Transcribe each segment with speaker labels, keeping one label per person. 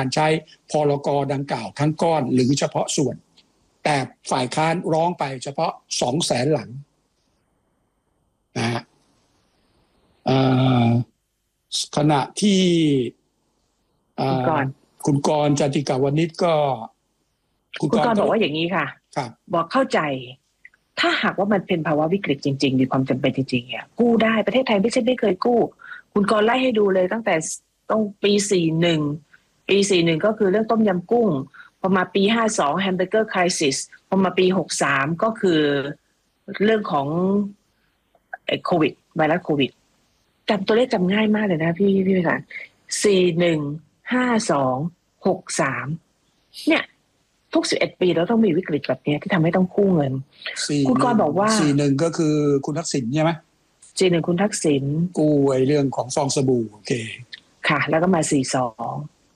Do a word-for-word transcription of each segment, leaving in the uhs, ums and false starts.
Speaker 1: การใช้พรกดังกล่าวทั้งก้อนหรือเฉพาะส่วนแต่ฝ่ายค้านร้องไปเฉพาะสองแสนหลังนะฮะขณะที่คุณกรณ์คุณกรณ์จติกาวนิชก็
Speaker 2: คุณกรณ์บอกว่าอย่างนี้ค่ะบอกเข้าใจถ้าหากว่ามันเป็นภาวะวิกฤตจริงๆมีความจำเป็นจริงๆเนี่ยกู้ได้ประเทศไทยไม่ใช่ไม่เคยกู้คุณกรณ์ไล่ให้ดูเลยตั้งแต่ต้องปีสี่สิบเอ็ดปีสี่สิบเอ็ดก็คือเรื่องต้มยำกุ้งพอมาปีห้าสิบสองแฮมเบอร์เกอร์ไครซิสพอมาปีหกสิบสามก็คือเรื่องของโควิดไวรัสโควิดจำตัวเลขจำง่ายมากเลยนะพี่พี่พิสารสี่สิบเอ็ด ห้าสิบสอง หกสิบสามเนี่ยทุกสิบเอ็ดปีเราต้องมีวิกฤตแบบนี้ที่ทำให้ต้องกู้เงินคุณกรณ์บอกว่า
Speaker 1: สี่สิบเอ็ดก็คือคุณทักษิณใช่ไหม
Speaker 2: สี่สิบเอ็ดคุณทักษิณ
Speaker 1: กู้ไอ้เรื่องของฟองสบู่โอเค
Speaker 2: ค่ะแล้วก็มาสี่สิบสอง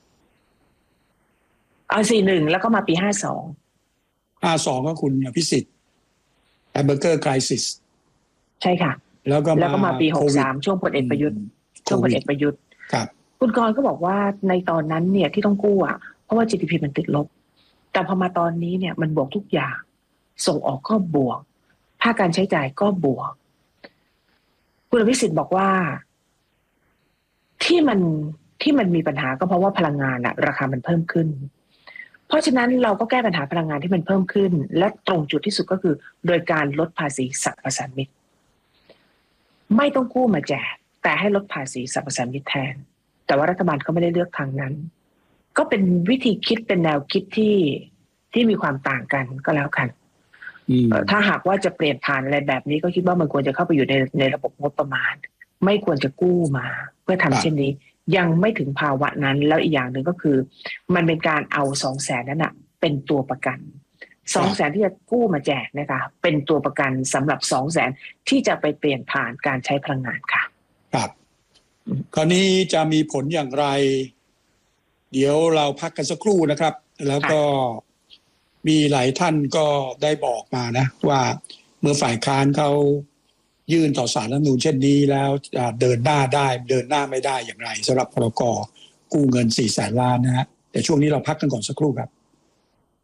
Speaker 2: เอาสี่สิบเอ็ดแล้วก็มาปีห้าสิบสอง
Speaker 1: ห้าสิบสองก็คุณอภิสิทธิ์แฮมเบอร์เกอร์ไครซิส
Speaker 2: ใช่ค่ะ
Speaker 1: แล้วก็
Speaker 2: แล้วก็มาปีหกสิบสามช่วงพลเอกประยุทธ์ช่วงพลเอกประยุทธ์
Speaker 1: ครับ
Speaker 2: คุณกรณ์ก็บอกว่าในตอนนั้นเนี่ยที่ต้องกู้อ่ะเพราะว่า จี ดี พี มันติดลบแต่พอมาตอนนี้เนี่ยมันบวกทุกอย่างส่งออกก็บวกภาคการใช้จ่ายก็บวกคุณอภิสิทธิ์บอกว่าที่มันที่มันมีปัญหาก็เพราะว่าพลังงานอะราคามันเพิ่มขึ้นเพราะฉะนั้นเราก็แก้ปัญหาพลังงานที่มันเพิ่มขึ้นและตรงจุดที่สุดก็คือโดยการลดภาษีสรรพสามิตไม่ต้องกู้มาแจกแต่ให้ลดภาษีสรรพสามิตแทนแต่ว่ารัฐบาลก็ไม่ได้เลือกทางนั้นก็เป็นวิธีคิดเป็นแนวคิดที่ที่มีความต่างกันก็แล้วกันถ้าหากว่าจะเปลี่ยนผ่านอะไรแบบนี้ก็คิดว่ามันควรจะเข้าไปอยู่ในในระบบงบประมาณไม่ควรจะกู้มาเพื่อทำเช่นนี้ยังไม่ถึงภาวะนั้นแล้วอีกอย่างหนึ่งก็คือมันเป็นการเอาสองแสนนั้นนะเป็นตัวประกันสองแสนที่จะกู้มาแจกนะคะเป็นตัวประกันสำหรับสองแสนที่จะไปเปลี่ยนผ่านการใช้พลังงานค่ะ
Speaker 1: ครับคราวนี้จะมีผลอย่างไรเดี๋ยวเราพักกันสักครู่นะครับแล้วก็มีหลายท่านก็ได้บอกมานะว่าเมื่อฝ่ายค้านเขายื่นต่อศาลรัฐธรรมนูญเช่นนี้แล้วเดินหน้าได้เดินหน้าไม่ได้อย่างไรสำหรับพรกกู้เงินสี่แสนล้านนะฮะแต่ช่วงนี้เราพักกันก่อนสักครู่ครับ